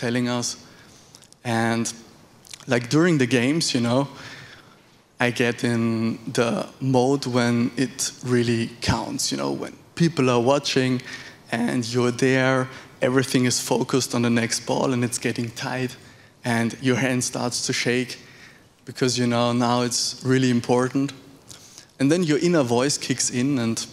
telling us. And like during the games, I get in the mode when it really counts, when people are watching and you're there, everything is focused on the next ball and it's getting tight and your hand starts to shake because, now it's really important. And then your inner voice kicks in and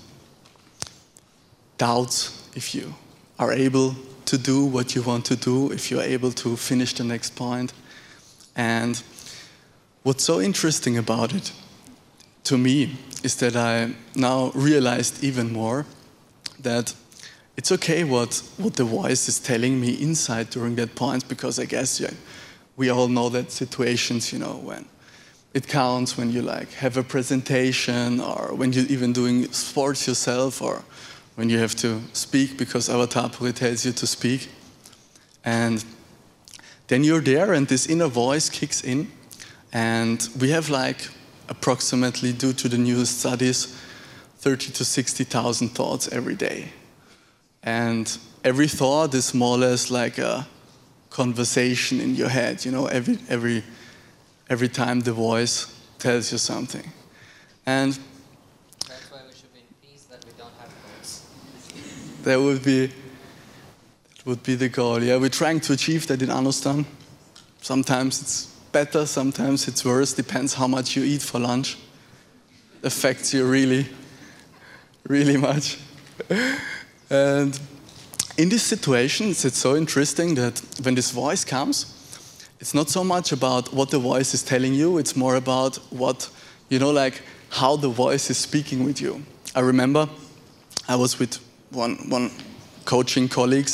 doubts if you are able to do what you want to do, if you're able to finish the next point. And what's so interesting about it, to me, is that I now realized even more that it's okay what the voice is telling me inside during that point, because I guess we all know that situations, when it counts, when you have a presentation, or when you're even doing sports yourself, or when you have to speak because Avatarpuri tells you to speak. And then you're there and this inner voice kicks in. And we have approximately, due to the newest studies, 30 to 60,000 thoughts every day. And every thought is more or less like a conversation in your head, every time the voice tells you something. And that's why we should be in peace, that we don't have thoughts. that would be the goal. Yeah, we're trying to achieve that in Anustan. Sometimes it's better, sometimes it's worse, depends how much you eat for lunch. Affects you really, really much. And in these situations, it's so interesting that when this voice comes, it's not so much about what the voice is telling you, it's more about what, how the voice is speaking with you. I remember I was with one coaching colleagues.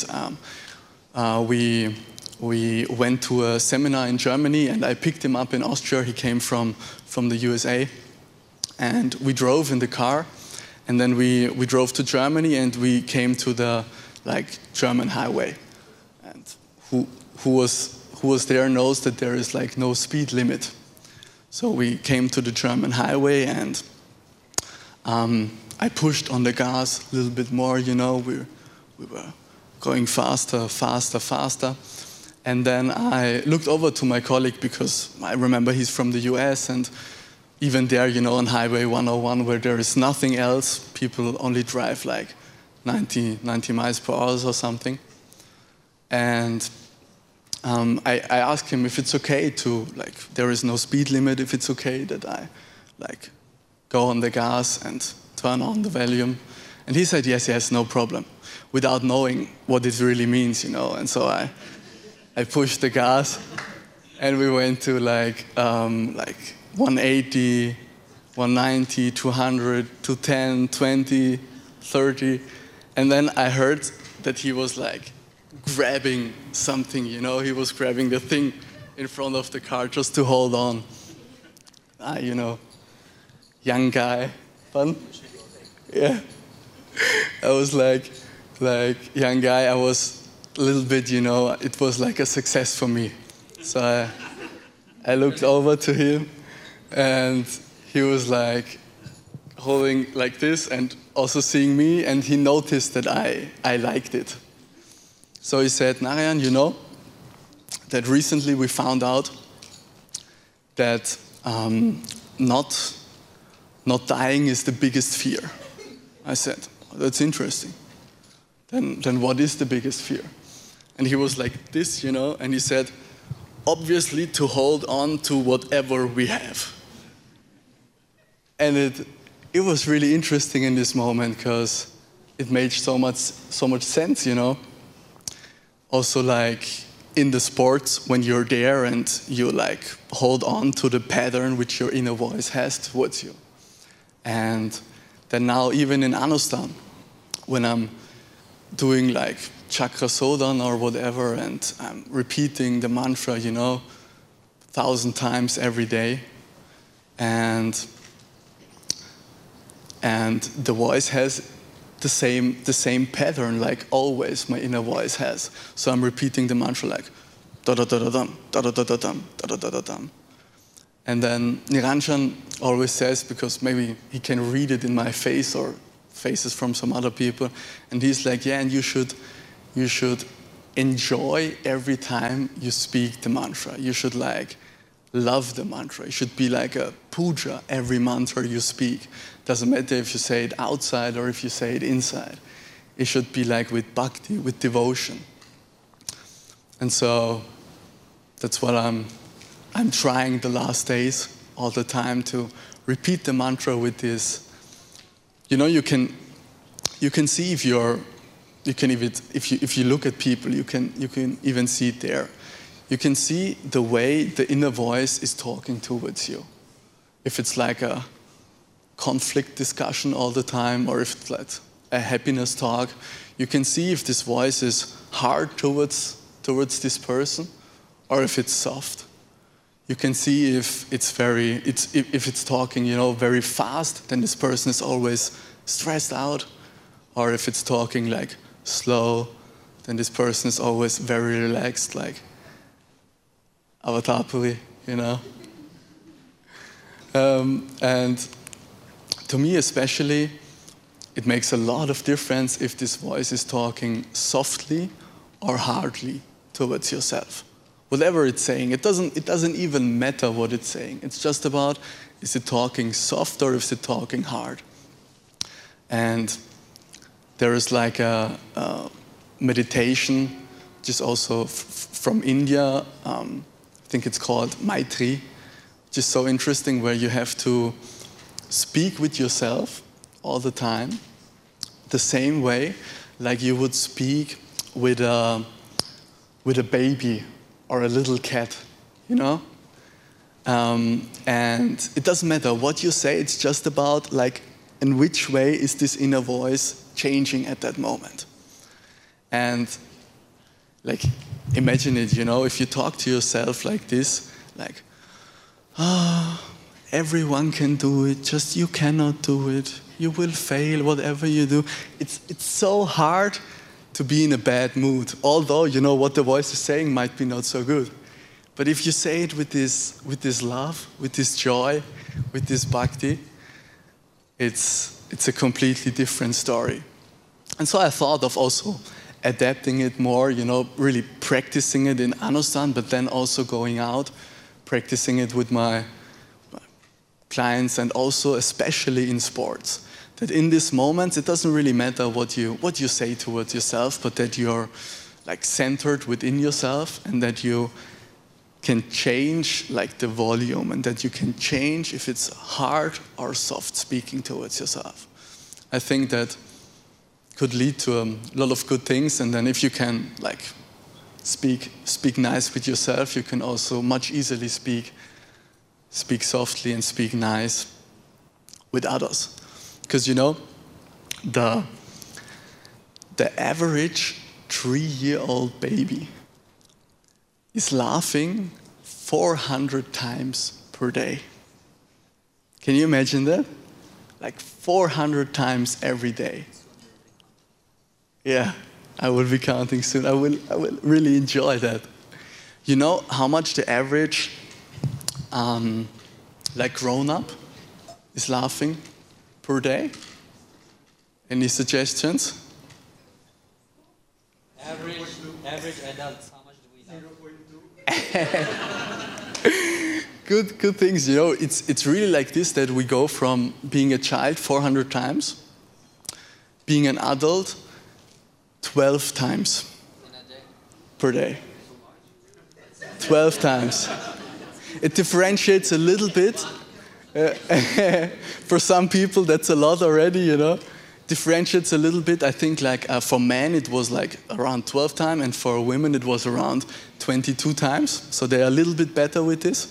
We went to a seminar in Germany and I picked him up in Austria. He came from the USA. And we drove in the car. And then we drove to Germany and we came to the German highway. And who was there knows that there is no speed limit. So we came to the German highway and I pushed on the gas a little bit more, we were going faster. And then I looked over to my colleague because I remember he's from the US, and even there, on Highway 101 where there is nothing else, people only drive 90 miles per hour or something. And I asked him if it's okay to, there is no speed limit, if it's okay that I go on the gas and turn on the volume. And he said, yes, no problem, without knowing what it really means, And so I pushed the gas and we went to 180, 190, 200, 210, 20, 30. And then I heard that he was grabbing something, he was grabbing the thing in front of the car just to hold on. Young guy. Fun? Yeah. I was young guy, I was a little bit, it was a success for me. So I looked over to him and he was holding this and also seeing me, and he noticed that I liked it. So he said, Narayan, that recently we found out that not dying is the biggest fear. I said, that's interesting. Then what is the biggest fear? And he was like this, and he said, obviously to hold on to whatever we have. And it was really interesting in this moment because it made so much sense, Also in the sports, when you're there and you hold on to the pattern which your inner voice has towards you. And then now even in Anustan, when I'm doing Chakra Sodhan or whatever, and I'm repeating the mantra, 1,000 times every day, and the voice has the same pattern, always my inner voice has. So I'm repeating the mantra da-da-da-da-dum, da-da-da-da-dum, da-da-da-da-dum. And then Niranjan always says, because maybe he can read it in my face or faces from some other people, and he's and you should enjoy every time you speak the mantra. You should like love the mantra. It should be like a puja every mantra you speak. Doesn't matter if you say it outside or if you say it inside. It should be like with bhakti, with devotion. And so that's what I'm trying the last days all the time to repeat the mantra with this. You know, you can see if you look at people, you can even see it there. You can see the way the inner voice is talking towards you. If it's like a conflict discussion all the time, or if it's like a happiness talk, you can see if this voice is hard towards this person, or if it's soft. You can see if it's talking, you know, very fast, then this person is always stressed out, or if it's talking like slow, then this person is always very relaxed, like Avatapuri, you know. And to me especially, it makes a lot of difference if this voice is talking softly or hardly towards yourself. Whatever it's saying, it doesn't even matter what it's saying. It's just about, is it talking soft or is it talking hard? And there is like a meditation, which is also from India. I think it's called Maitri, which is so interesting, where you have to speak with yourself all the time, the same way like you would speak with a baby or a little cat, you know? And it doesn't matter what you say, it's just about like in which way is this inner voice changing at that moment. And like imagine it, you know, if you talk to yourself like this, like, everyone can do it, just you cannot do it. You will fail, whatever you do. It's so hard to be in a bad mood, although, you know, what the voice is saying might be not so good. But if you say it with this love, with this joy, with this bhakti, it's a completely different story. And so I thought of also adapting it more, you know, really practicing it in Anustan, but then also going out, practicing it with my clients, and also especially in sports. That in this moment, it doesn't really matter what you say towards yourself, but that you're like centered within yourself, and that you can change like the volume, and that you can change if it's hard or soft speaking towards yourself. I think that could lead to a lot of good things, and then if you can like speak nice with yourself, you can also much easily speak softly and speak nice with others. Because, you know, the average 3-year-old baby is laughing 400 times per day. Can you imagine that? Like 400 times every day. Yeah, I will be counting soon. I will really enjoy that. You know how much the average like grown-up is laughing per day? Any suggestions? Average adults, how much do we laugh? Good things, you know. It's really like this, that we go from being a child 400 times, being an adult 12 times In a day? per day. 12 times. It differentiates a little bit. For some people, that's a lot already, you know. Differentiates a little bit. I think like for men, it was like around 12 times, and for women, it was around 22 times. So they're a little bit better with this.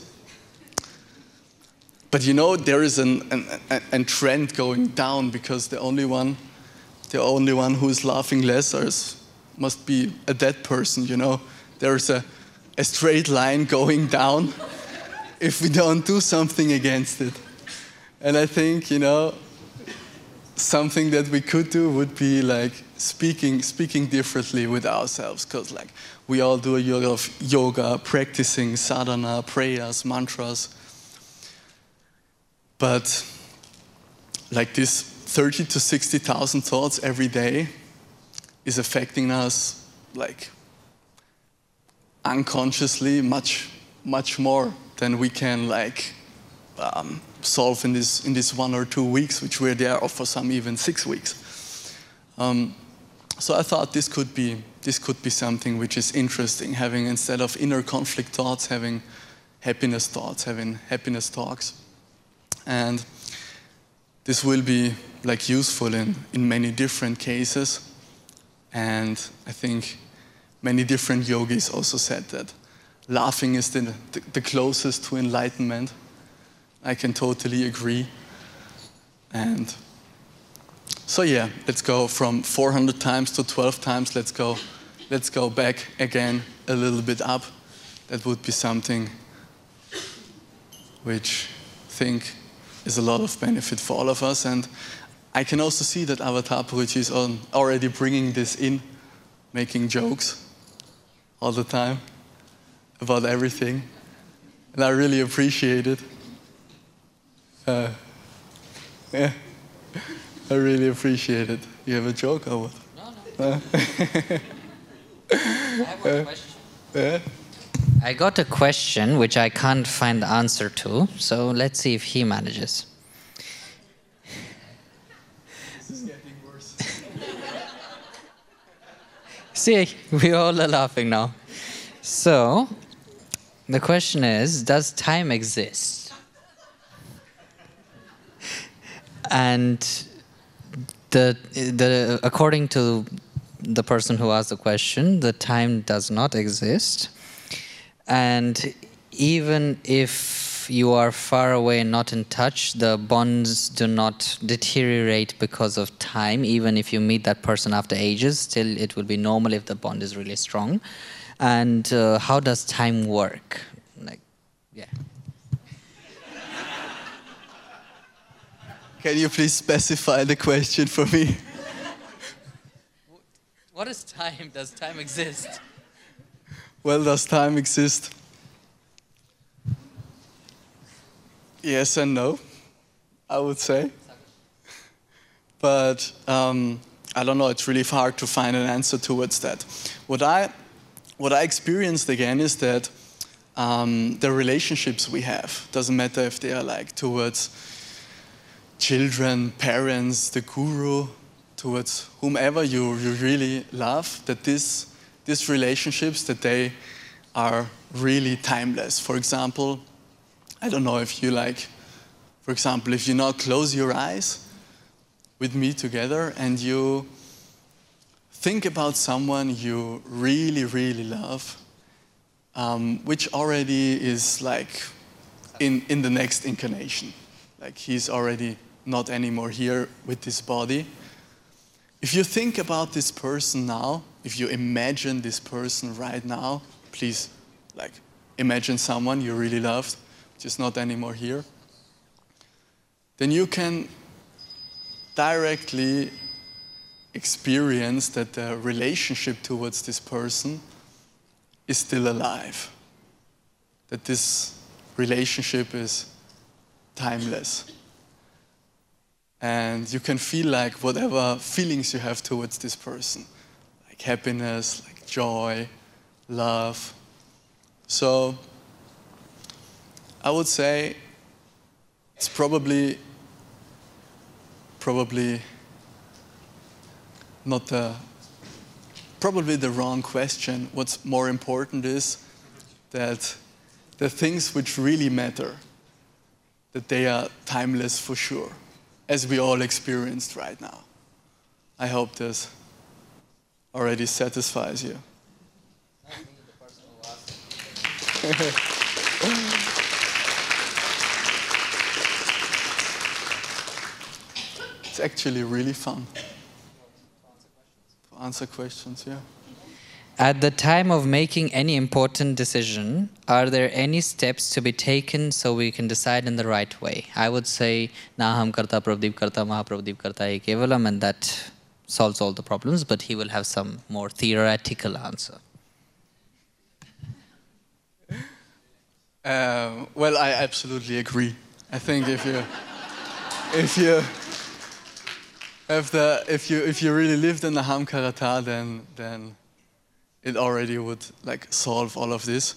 But you know, there is a trend going down, because the only one who is laughing less must be a dead person, you know. There's a straight line going down if we don't do something against it. And I think, you know, something that we could do would be like speaking differently with ourselves, because like we all do a lot of yoga, practicing sadhana, prayers, mantras. But like this 30 to 60,000 thoughts every day is affecting us like unconsciously much more than we can like solve in this 1 or 2 weeks, which we're there, or for some even 6 weeks. So I thought this could be something which is interesting, having, instead of inner conflict thoughts, having happiness thoughts, having happiness talks. And this will be like useful in many different cases. And I think many different yogis also said that laughing is the closest to enlightenment. I can totally agree. And so yeah, let's go from 400 times to 12 times. Let's go back again a little bit up. That would be something which I think is a lot of benefit for all of us. And I can also see that Avatar Puruji is already bringing this in, making jokes all the time about everything. And I really appreciate it. Yeah, I really appreciate it. You have a joke or what? No. I have one question. Yeah? I got a question which I can't find the answer to, so let's see if he manages. This is getting worse. See, we all are laughing now. So, the question is, does time exist? And according to the person who asked the question, the time does not exist. And even if you are far away and not in touch, the bonds do not deteriorate because of time. Even if you meet that person after ages, still it will be normal if the bond is really strong. And how does time work? Like, yeah. Can you please specify the question for me? What is time? Does time exist? Well, does time exist? Yes and no, I would say. But I don't know, it's really hard to find an answer towards that. What I experienced again is that the relationships we have, doesn't matter if they are like towards children, parents, the guru, towards whomever you really love, that these relationships, that they are really timeless. For example, I don't know if you like, for example, if you now close your eyes with me together and you think about someone you really, really love, which already is like in the next incarnation. Like he's already not anymore here with this body. If you think about this person now, if you imagine this person right now, please like imagine someone you really loved, which is not anymore here, then you can directly experience that the relationship towards this person is still alive. That this relationship is timeless. And you can feel like whatever feelings you have towards this person, like happiness, like joy, love. So I would say it's probably not probably the wrong question. What's more important is that the things which really matter, that they are timeless for sure, as we all experienced right now. I hope this already satisfies you. It's actually really fun to answer questions, yeah. At the time of making any important decision, are there any steps to be taken so we can decide in the right way? I would say, Naham Karta, Prabdeep Karta, Mahaprabdeep Karta, Kevalam, and that solves all the problems, but he will have some more theoretical answer. Well, I absolutely agree. I think if you really lived in the Hamkarata, then it already would like solve all of this.